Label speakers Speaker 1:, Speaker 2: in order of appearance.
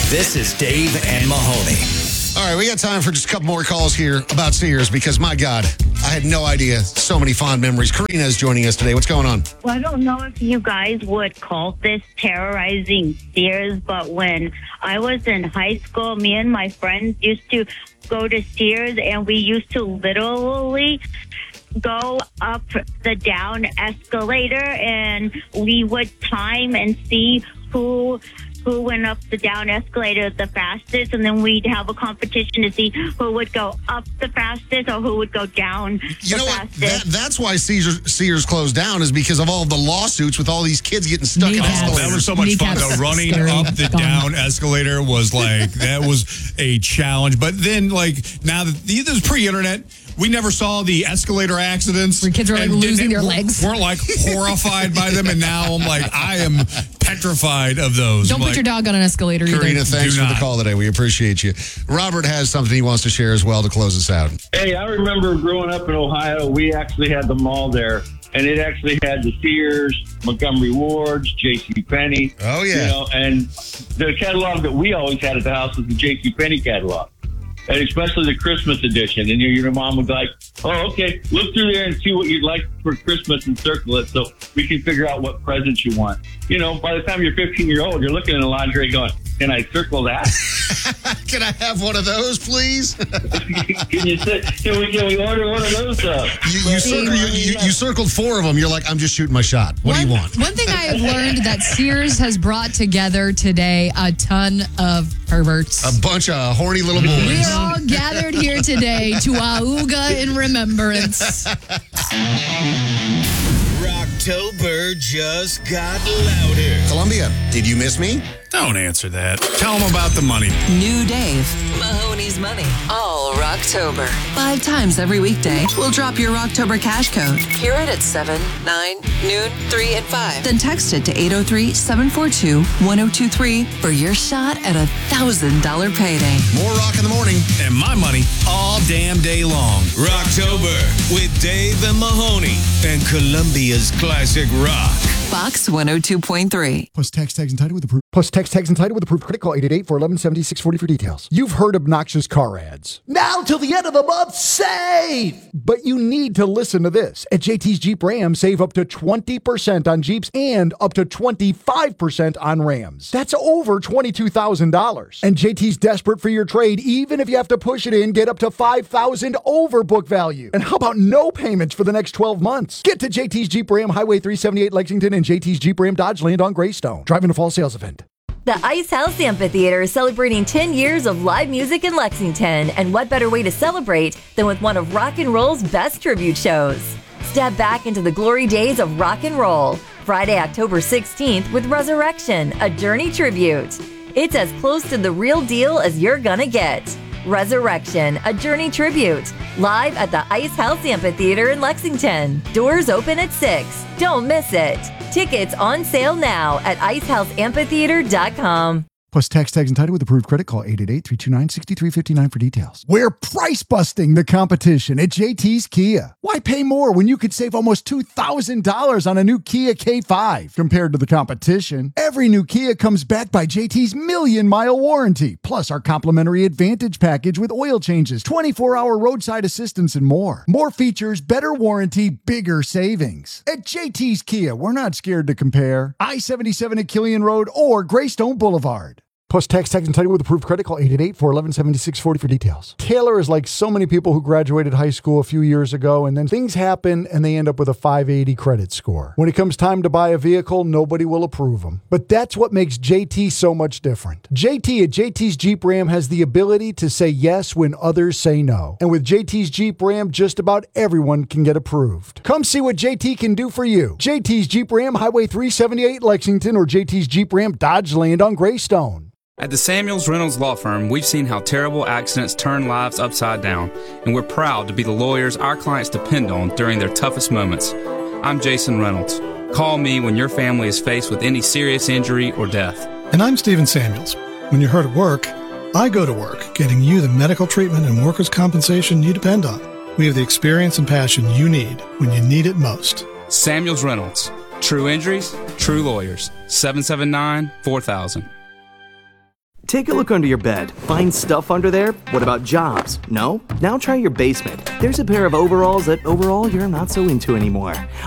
Speaker 1: This is Dave and Mahoney.
Speaker 2: All right, we got time for just a couple more calls here about Sears because, my God, I had no idea. So many fond memories. Karina is joining us today. What's going on?
Speaker 3: Well, I don't know if you guys would call this terrorizing Sears, but when I was in high school, me and my friends used to go to Sears, and we used to literally go up the down escalator, and we would time and see who went up the down escalator the fastest, and then we'd have a competition to see who would go up the fastest or who would go down the fastest.
Speaker 2: That's why Sears closed down, is because of all the lawsuits with all these kids getting stuck in escalators.
Speaker 4: That was so much fun, though. Running up the down escalator was like, that was a challenge. But then, like, now that this is pre-internet, we never saw the escalator accidents.
Speaker 5: Where kids are like losing their legs.
Speaker 4: We're like horrified by them, and now I'm like, I am petrified of those.
Speaker 5: Don't put your dog on an escalator either.
Speaker 2: Karina, thanks for the call today. We appreciate you. Robert has something he wants to share as well to close us out.
Speaker 6: Hey, I remember growing up in Ohio, we actually had the mall there, and it actually had the Sears, Montgomery Ward's, JCPenney.
Speaker 2: Oh, yeah.
Speaker 6: You know, and the catalog that we always had at the house was the JCPenney catalog. And especially the Christmas edition. And your mom would be like, oh, okay, look through there and see what you'd like for Christmas and circle it so we can figure out what presents you want. You know, by the time you're 15-year-old, you're looking in the lingerie going, can I circle that?
Speaker 2: Can I have one of those, please?
Speaker 6: Can we order one of those up?
Speaker 2: You circled 4 of them. You're like, I'm just shooting my shot. What do you want?
Speaker 5: One thing I have learned that Sears has brought together today a ton of perverts.
Speaker 2: A bunch of horny little boys.
Speaker 5: We are all gathered here today to Auga in remembrance.
Speaker 1: Rocktober just got louder.
Speaker 2: Columbia, did you miss me?
Speaker 4: Don't answer that. Tell them about the money.
Speaker 7: New Dave, Mahoney's Money, all Rocktober. 5 times every weekday, we'll drop your Rocktober cash code. Hear it at 7, 9, noon, 3, and 5. Then text it to 803-742-1023 for your shot at $1,000 payday.
Speaker 2: More rock in the morning.
Speaker 4: And my money all damn day long.
Speaker 1: Rocktober with Dave and Mahoney and Columbia's classic rock.
Speaker 7: Fox 102.3.
Speaker 8: Plus tags and title with approved. Plus tags and title with approved credit. Call 888-411-7640 for details. You've heard obnoxious car ads. Now till the end of the month, save! But you need to listen to this. At JT's Jeep Ram, save up to 20% on Jeeps and up to 25% on Rams. That's over $22,000. And JT's desperate for your trade, even if you have to push it in, get up to $5,000 over book value. And how about no payments for the next 12 months? Get to JT's Jeep Ram, Highway 378 Lexington, and JT's Jeep Ram Dodge Land on Greystone. Driving a fall sales event.
Speaker 9: The Ice House Amphitheater is celebrating 10 years of live music in Lexington, and what better way to celebrate than with one of rock and roll's best tribute shows? Step back into the glory days of rock and roll, Friday, October 16th with Resurrection, a Journey tribute. It's as close to the real deal as you're gonna get. Resurrection, a Journey tribute, live at the Ice House Amphitheater in Lexington. Doors open at 6. Don't miss it. Tickets on sale now at icehouseamphitheater.com.
Speaker 8: Plus tags and title with approved credit. Call 888-329-6359 for details. We're price busting the competition at JT's Kia. Why pay more when you could save almost $2,000 on a new Kia K5 compared to the competition? Every new Kia comes backed by JT's million-mile warranty, plus our complimentary Advantage package with oil changes, 24-hour roadside assistance, and more. More features, better warranty, bigger savings. At JT's Kia, we're not scared to compare. I-77 at Killian Road or Greystone Boulevard. Plus tags and title with approved credit. Call 888-411-7640 for details. Taylor is like so many people who graduated high school a few years ago, and then things happen and they end up with a 580 credit score. When it comes time to buy a vehicle, nobody will approve them. But that's what makes JT so much different. JT at JT's Jeep Ram has the ability to say yes when others say no. And with JT's Jeep Ram, just about everyone can get approved. Come see what JT can do for you. JT's Jeep Ram, Highway 378 Lexington, or JT's Jeep Ram Dodge Land on Greystone.
Speaker 10: At the Samuels Reynolds Law Firm, we've seen how terrible accidents turn lives upside down, and we're proud to be the lawyers our clients depend on during their toughest moments. I'm Jason Reynolds. Call me when your family is faced with any serious injury or death.
Speaker 11: And I'm Stephen Samuels. When you're hurt at work, I go to work, getting you the medical treatment and workers' compensation you depend on. We have the experience and passion you need when you need it most.
Speaker 10: Samuels Reynolds. True injuries, true lawyers. 779-4000.
Speaker 12: Take a look under your bed. Find stuff under there? What about jobs? No? Now try your basement. There's a pair of overalls that overall you're not so into anymore.